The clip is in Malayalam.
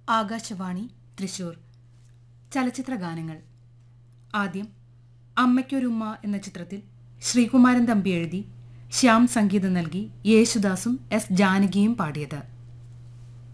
ആകാശവാണി തൃശൂർ. ചലച്ചിത്ര ഗാനങ്ങൾ. ആദ്യം അമ്മയ്ക്കൊരുമ്മ എന്ന ചിത്രത്തിൽ ശ്രീകുമാരൻ തമ്പി എഴുതി ശ്യാം സംഗീതം നൽകി യേശുദാസും എസ് ജാനകിയും പാടിയത്.